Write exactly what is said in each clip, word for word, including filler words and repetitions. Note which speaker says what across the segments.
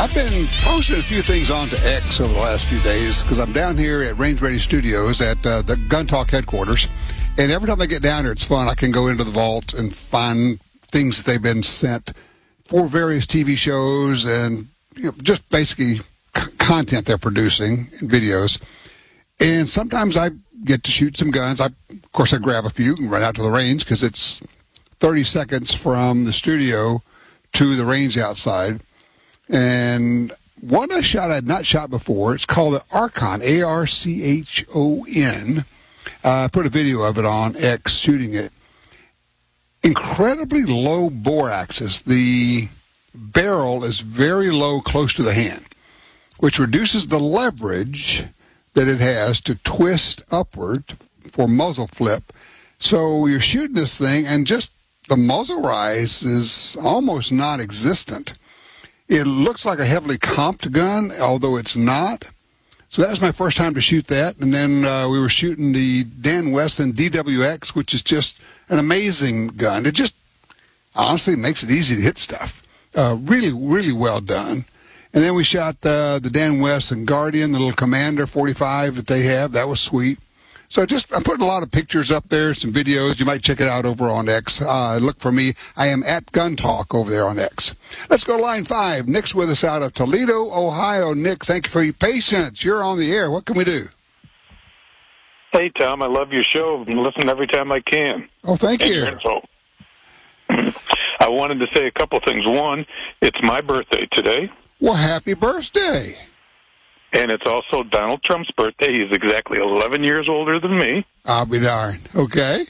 Speaker 1: I've been posting a few things onto X over the last few days because I'm down here at Range Ready Studios at uh, the Gun Talk headquarters. And every time I get down here, it's fun. I can go into the vault and find things that they've been sent for various T V shows and you know, just basically c- content they're producing and videos. And sometimes I get to shoot some guns. I, of course, I grab a few and run out to the range because it's thirty seconds from the studio to the range outside. And one I shot I had not shot before. It's called the Archon, A R C H O N. Uh, I put a video of it on X shooting it. Incredibly low bore axis. The barrel is very low, close to the hand, which reduces the leverage that it has to twist upward for muzzle flip. So you're shooting this thing, and just the muzzle rise is almost non-existent. It looks like a heavily comped gun, although it's not. So that was my first time to shoot that. And then uh, we were shooting the Dan Wesson D W X, which is just an amazing gun. It just honestly makes it easy to hit stuff. Uh, really, really well done. And then we shot uh, the Dan Wesson Guardian, the little Commander forty-five that they have. That was sweet. So just I'm putting a lot of pictures up there, some videos. You might check it out over on X. Uh, look for me. I am at Gun Talk over there on X. Let's go to line five. Nick's with us out of Toledo, Ohio. Nick, thank you for your patience. You're on the air. What can we do?
Speaker 2: Hey, Tom, I love your show. I listen every time I can.
Speaker 1: Oh, thank
Speaker 2: and
Speaker 1: you.
Speaker 2: Your info. I wanted to say a couple things. One, it's my birthday today.
Speaker 1: Well, happy birthday.
Speaker 2: And it's also Donald Trump's birthday. He's exactly eleven years older than me.
Speaker 1: I'll be darned. Okay.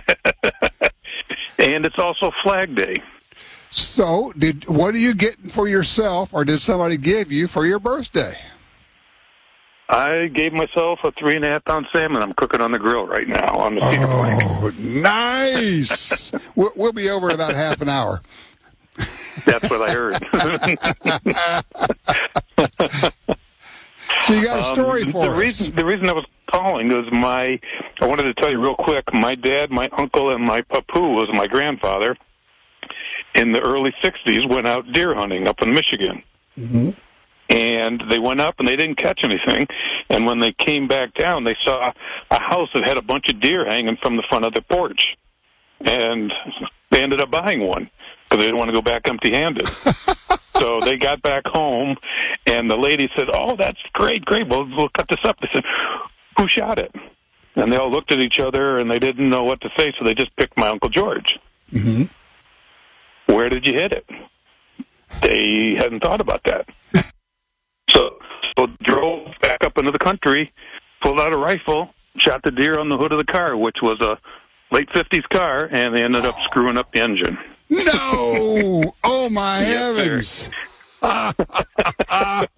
Speaker 2: And it's also Flag Day.
Speaker 1: So, did what are you getting for yourself, or did somebody give you for your birthday?
Speaker 2: I gave myself a three and a half pound salmon. I'm cooking on the grill right now on the cedar plank.
Speaker 1: Oh, nice. we'll, we'll be over in about half an hour.
Speaker 2: That's what I heard.
Speaker 1: So you got a story
Speaker 2: um,
Speaker 1: for
Speaker 2: the
Speaker 1: us.
Speaker 2: Reason, the reason I was calling was my, I wanted to tell you real quick, my dad, my uncle, and my papu was my grandfather in the early sixties went out deer hunting up in Michigan.
Speaker 1: Mm-hmm.
Speaker 2: And they went up and they didn't catch anything. And when they came back down, they saw a house that had a bunch of deer hanging from the front of the porch. And they ended up buying one because they didn't want to go back empty-handed. So they got back home, and the lady said, "Oh, that's great, great. Well, we'll cut this up." They said, "Who shot it?" And they all looked at each other, and they didn't know what to say, so they just picked my Uncle George.
Speaker 1: Mm-hmm.
Speaker 2: Where did you hit it? They hadn't thought about that. So, so drove back up into the country, pulled out a rifle, shot the deer on the hood of the car, which was a late fifties car, and they ended up screwing up the engine.
Speaker 1: No! Oh, my
Speaker 2: Yes,
Speaker 1: heavens.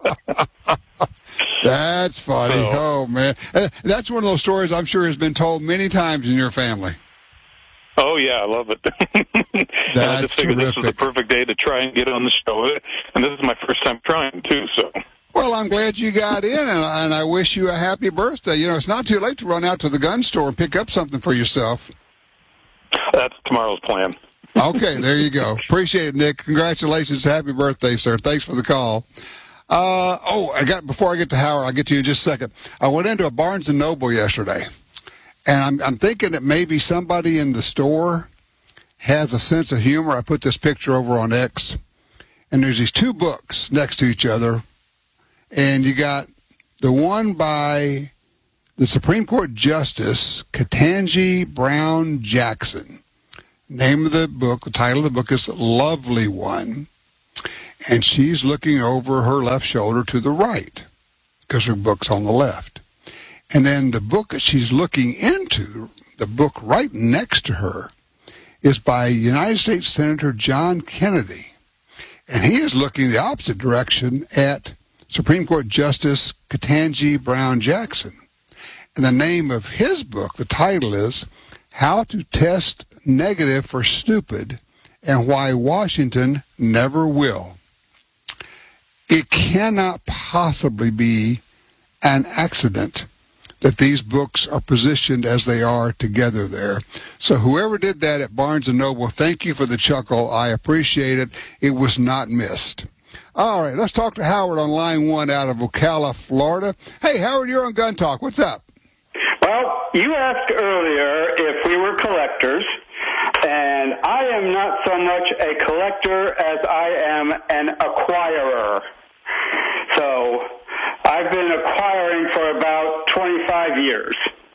Speaker 1: That's funny.
Speaker 2: So,
Speaker 1: oh, man. Uh, That's one of those stories I'm sure has been told many times in your family.
Speaker 2: Oh, yeah, I love it. And I just figured
Speaker 1: terrific.
Speaker 2: this was the perfect day to try and get on the show. And this is my first time trying, too, so.
Speaker 1: Well, I'm glad you got in, and, and I wish you a happy birthday. You know, it's not too late to run out to the gun store and pick up something for yourself.
Speaker 2: That's tomorrow's plan.
Speaker 1: Okay, there you go. Appreciate it, Nick. Congratulations. Happy birthday, sir. Thanks for the call. Uh, oh, I got before I get to Howard, I'll get to you in just a second. I went into a Barnes and Noble yesterday, and I'm, I'm thinking that maybe somebody in the store has a sense of humor. I put this picture over on X, and there's these two books next to each other, and you got the one by the Supreme Court Justice Ketanji Brown Jackson. Name of the book, the title of the book is Lovely One. And she's looking over her left shoulder to the right because her book's on the left. And then the book that she's looking into, the book right next to her, is by United States Senator John Kennedy. And he is looking the opposite direction at Supreme Court Justice Ketanji Brown Jackson. And the name of his book, the title is How to Test Negative for Stupid and Why Washington Never Will. It cannot possibly be an accident that these books are positioned as they are together there. So whoever did that at Barnes and Noble, thank you for the chuckle. I appreciate it. It was not missed. All right, let's talk to Howard on line one out of Ocala, Florida. Hey, Howard, you're on Gun Talk. What's up?
Speaker 3: Well, you asked earlier if we were collectors, and I am not so much a collector as I am an acquirer. So I've been acquiring for about twenty-five years.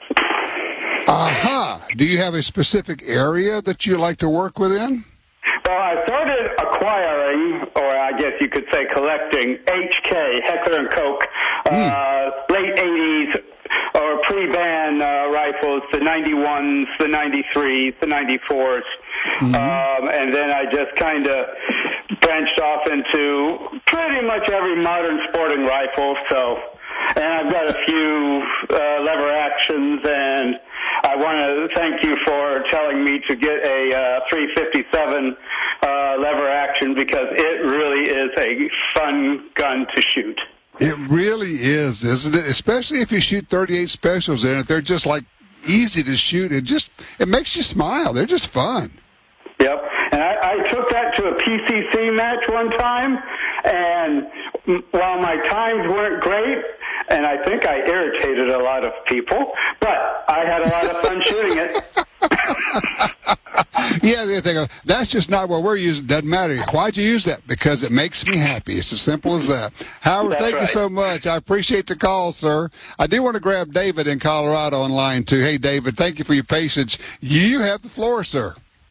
Speaker 1: Aha. Uh-huh. Do you have a specific area that you like to work within?
Speaker 3: Well, I started acquiring, or I guess you could say collecting, H K, Heckler and Koch, mm. uh, late eighties or pre-ban uh, rifles, the ninety-ones, the ninety-threes, the ninety-fours. Mm-hmm. Um, and then I just kind of branched off into pretty much every modern sporting rifle. So, and I've got a few uh, lever actions, and I want to thank you for telling me to get a uh, three fifty-seven uh, lever action, because it really is a fun gun to shoot.
Speaker 1: It really is, isn't it? Especially if you shoot thirty-eight specials in it. They're just like easy to shoot. It just it makes you smile. They're just fun.
Speaker 3: Yep. And I, I took that to a P C C match one time, and while my times weren't great, and I think I irritated a lot of people, but I had a lot of fun shooting it.
Speaker 1: Yeah, the thing, that's just not what we're using. Doesn't matter. Why'd you use that? Because it makes me happy. It's as simple as that. Howard, that's thank right. you so much. I appreciate the call, sir. I do want to grab David in Colorado on line two. Hey, David, thank you for your patience. You have the floor, sir.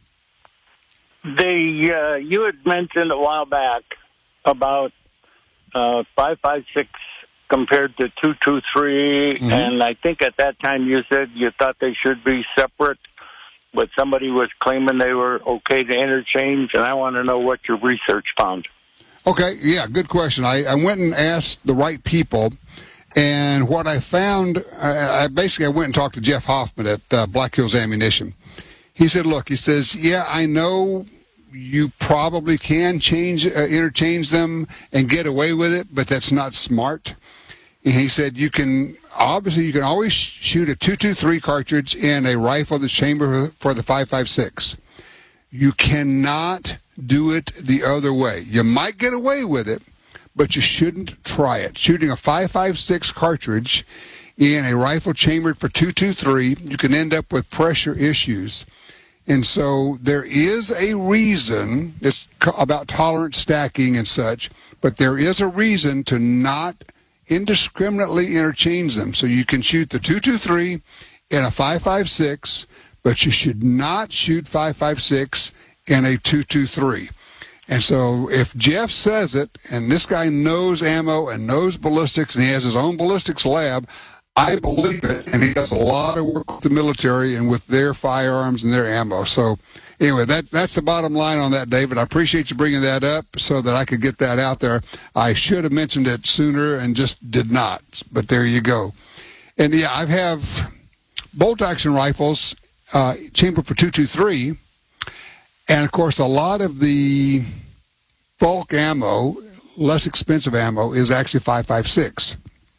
Speaker 4: The uh, you had mentioned a while back about uh, five five six compared to two two three, mm-hmm. and I think at that time you said you thought they should be separate, but somebody was claiming they were okay to interchange, and I want to know what your research found.
Speaker 1: Okay, yeah, good question. I, I went and asked the right people, and what I found, I, I basically I went and talked to Jeff Hoffman at uh, Black Hills Ammunition. He said, look, he says, yeah, I know you probably can change, uh, interchange them and get away with it, but that's not smart. And he said you can, obviously you can always shoot a two two three cartridge in a rifle that's chambered for the five five six. You cannot do it the other way. You might get away with it, but you shouldn't try it. Shooting a five five six cartridge in a rifle chambered for two two three, you can end up with pressure issues. And so there is a reason, it's about tolerance stacking and such, but there is a reason to not indiscriminately interchange them. So you can shoot the two two three in a five five six, but you should not shoot five five six in a two two three. And so if Jeff says it, and this guy knows ammo and knows ballistics, and he has his own ballistics lab, I believe it, and he does a lot of work with the military and with their firearms and their ammo. So anyway, that that's the bottom line on that, David. I appreciate you bringing that up so that I could get that out there. I should have mentioned it sooner and just did not, but there you go. And, yeah, I have bolt-action rifles uh, chambered for two two three, and, of course, a lot of the bulk ammo, less expensive ammo, is actually five five six.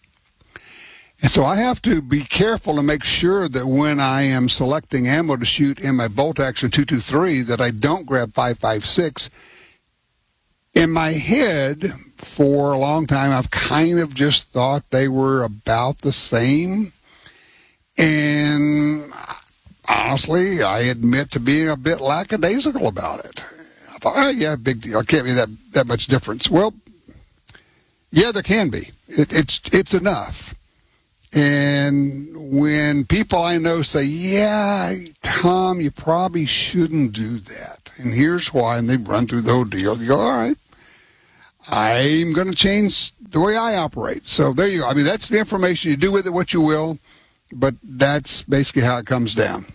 Speaker 1: And so I have to be careful and make sure that when I am selecting ammo to shoot in my bolt-action two two three that I don't grab five five six. In my head, for a long time, I've kind of just thought they were about the same. And honestly, I admit to being a bit lackadaisical about it. I thought, oh, yeah, big deal. It can't be that, that much difference. Well, yeah, there can be. It, it's it's enough. And when people I know say, yeah, Tom, you probably shouldn't do that, and here's why, and they run through the whole deal, you go, all right, I'm going to change the way I operate. So there you go. I mean, that's the information. You do with it what you will, but that's basically how it comes down.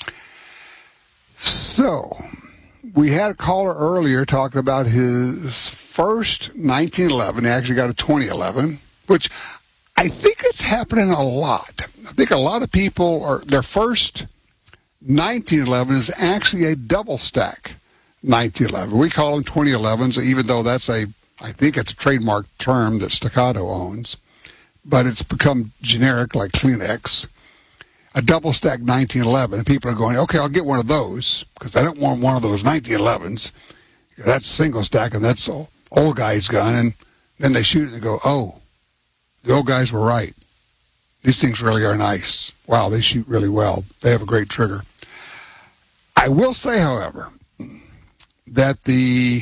Speaker 1: So we had a caller earlier talking about his first nineteen eleven. He actually got a twenty eleven, which I think it's happening a lot. I think a lot of people, are their first nineteen eleven is actually a double stack nineteen eleven. We call them twenty elevens, even though that's a, I think it's a trademark term that Staccato owns, but it's become generic like Kleenex. A double stack nineteen eleven, and people are going, okay, I'll get one of those because I don't want one of those nineteen elevens. That's single stack, and that's all. old guy's gun, and then they shoot it and go, oh, the old guys were right. These things really are nice. Wow, they shoot really well. They have a great trigger. I will say, however, that the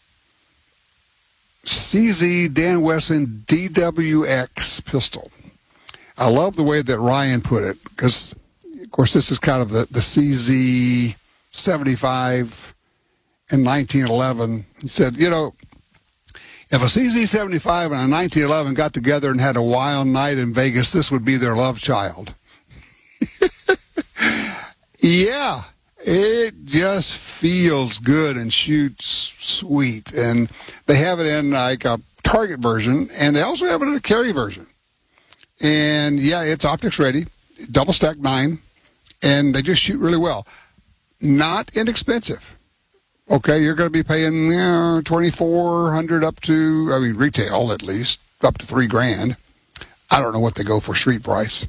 Speaker 1: C Z Dan Wesson D W X pistol, I love the way that Ryan put it, because, of course, this is kind of the, the C Z seventy-five in nineteen eleven. He said, you know, if a C Z seventy-five and a nineteen eleven got together and had a wild night in Vegas, this would be their love child. Yeah, it just feels good and shoots sweet. And they have it in like a target version, and they also have it in a carry version. And, yeah, it's optics ready, double stack nine, and they just shoot really well. Not inexpensive. Okay, you're going to be paying you know, twenty-four hundred dollars up to, I mean, retail at least, up to three grand. I don't know what they go for street price.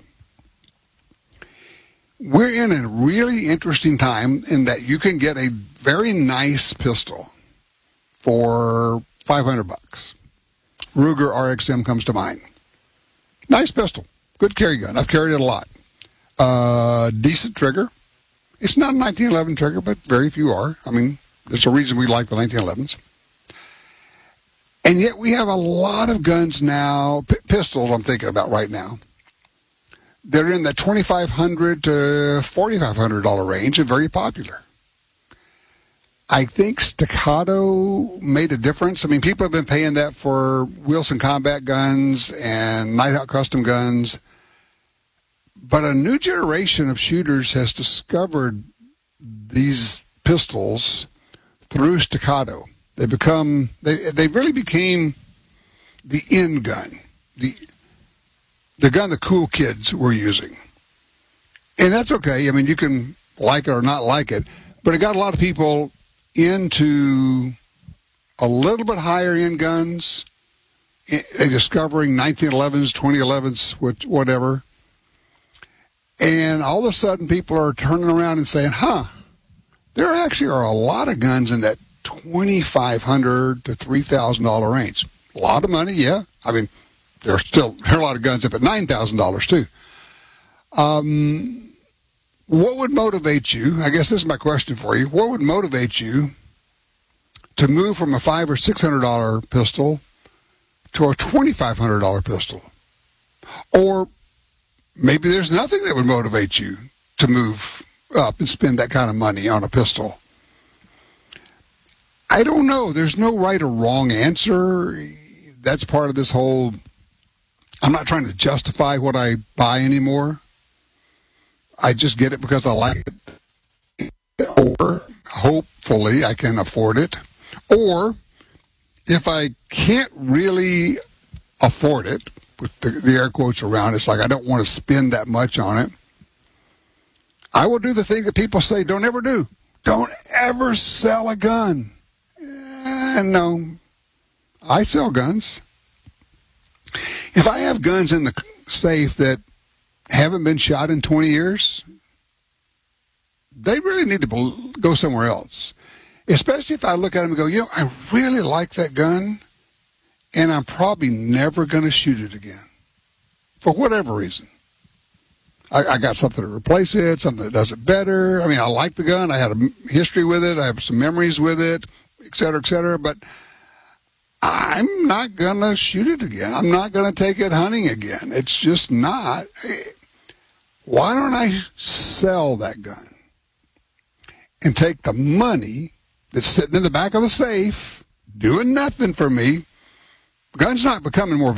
Speaker 1: We're in a really interesting time in that you can get a very nice pistol for five hundred bucks. Ruger R X M comes to mind. Nice pistol. Good carry gun. I've carried it a lot. Uh, decent trigger. It's not a nineteen eleven trigger, but very few are. I mean, there's a reason we like the nineteen elevens. And yet we have a lot of guns now, p- pistols I'm thinking about right now. They're in the twenty-five hundred dollars to forty-five hundred dollars range and very popular. I think Staccato made a difference. I mean, people have been paying that for Wilson combat guns and Nighthawk custom guns. But a new generation of shooters has discovered these pistols through Staccato. They become, they they really became the in gun, the the gun the cool kids were using. And that's okay. I mean, you can like it or not like it, but it got a lot of people into a little bit higher end guns, they're discovering nineteen elevens, twenty elevens, whatever. And all of a sudden people are turning around and saying, huh, there actually are a lot of guns in that twenty-five hundred dollars to three thousand dollars range. A lot of money, yeah. I mean, there are still there are a lot of guns up at nine thousand dollars too. Um, what would motivate you? I guess this is my question for you. What would motivate you to move from a five or six hundred dollar pistol to a twenty-five hundred dollar pistol? Or maybe there's nothing that would motivate you to move up and spend that kind of money on a pistol. I don't know. There's no right or wrong answer. That's part of this whole, I'm not trying to justify what I buy anymore. I just get it because I like it. Or hopefully I can afford it. Or if I can't really afford it, with the, the air quotes around, it's like I don't want to spend that much on it, I will do the thing that people say don't ever do. Don't ever sell a gun. Eh, no. I sell guns. If I have guns in the safe that haven't been shot in twenty years, they really need to go somewhere else. Especially if I look at them and go, you know, I really like that gun, and I'm probably never going to shoot it again. For whatever reason. I, I got something to replace it, something that does it better. I mean, I like the gun. I had a history with it. I have some memories with it, et cetera, et cetera. But I'm not going to shoot it again. I'm not going to take it hunting again. It's just not. Why don't I sell that gun and take the money that's sitting in the back of a safe, doing nothing for me? Gun's not becoming more valuable.